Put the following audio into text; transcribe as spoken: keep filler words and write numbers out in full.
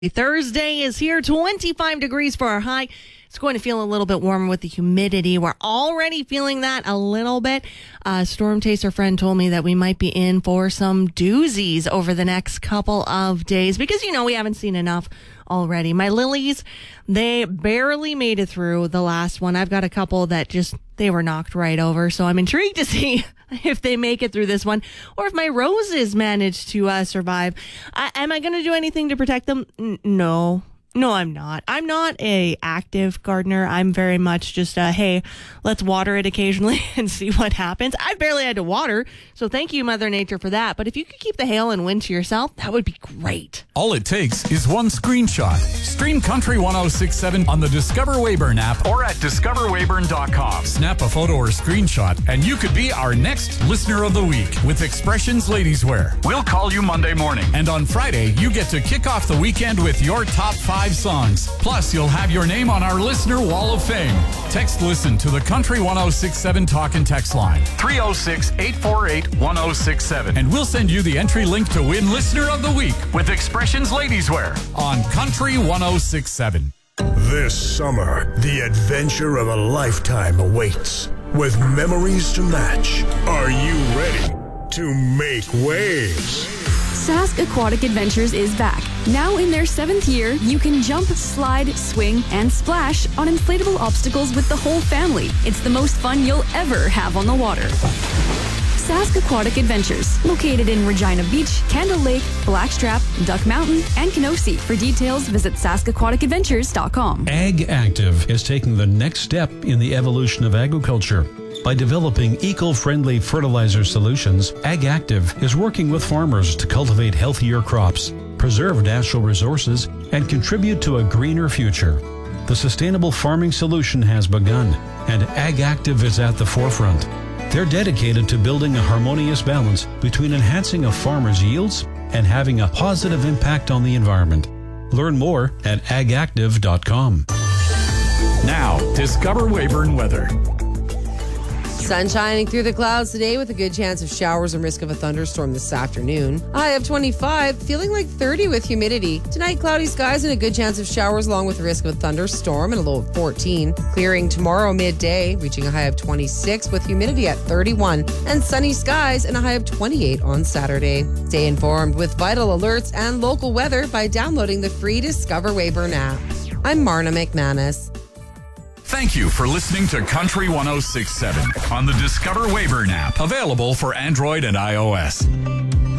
Thursday is here, twenty-five degrees for our high. It's going to feel a little bit warmer with the humidity. We're already feeling that a little bit. Uh, Storm Chaser friend told me that we might be in for some doozies over the next couple of days because, you know, we haven't seen enough already. My lilies, they barely made it through the last one. I've got a couple that just, they were knocked right over. So I'm intrigued to see if they make it through this one or if my roses manage to uh, survive. I, am I going to do anything to protect them? N- no. No, I'm not. I'm not a active gardener. I'm very much just a, hey, let's water it occasionally and see what happens. I barely had to water, so thank you, Mother Nature, for that. But if you could keep the hail and wind to yourself, that would be great. All it takes is one screenshot. Stream Country one oh six point seven on the Discover Weyburn app or at discover weyburn dot com. Snap a photo or screenshot, and you could be our next Listener of the Week with Expressions Ladies Wear. We'll call you Monday morning. And on Friday, you get to kick off the weekend with your top five songs. Plus, you'll have your name on our Listener Wall of Fame. Text LISTEN to the Country one oh six point seven talk and text line three oh six, eight four eight, one oh six seven. And we'll send you the entry link to win Listener of the Week with Expressions Ladies Wear on Country one oh six point seven. This summer, the adventure of a lifetime awaits. With memories to match, are you ready to make waves? Sask Aquatic Adventures is back. Now in their seventh year, you can jump, slide, swing, and splash on inflatable obstacles with the whole family. It's the most fun you'll ever have on the water. Sask Aquatic Adventures, located in Regina Beach, Candle Lake, Blackstrap, Duck Mountain, and Kenosee. For details, visit sask aquatic adventures dot com. Ag Active is taking the next step in the evolution of agriculture. By developing eco-friendly fertilizer solutions, Ag Active is working with farmers to cultivate healthier crops, preserve natural resources, and contribute to a greener future. The sustainable farming solution has begun, and Ag Active is at the forefront. They're dedicated to building a harmonious balance between enhancing a farmer's yields and having a positive impact on the environment. Learn more at ag active dot com. Now, Discover Weyburn weather. Sun shining through the clouds today with a good chance of showers and risk of a thunderstorm this afternoon. High of twenty-five, feeling like thirty with humidity. Tonight, cloudy skies and a good chance of showers along with the risk of a thunderstorm and a low of fourteen. Clearing tomorrow midday, reaching a high of twenty-six with humidity at thirty-one. And sunny skies and a high of twenty-eight on Saturday. Stay informed with vital alerts and local weather by downloading the free Discover Weyburn app. I'm Marna McManus. Thank you for listening to Country one oh six point seven on the Discover Weyburn app, available for Android and iOS.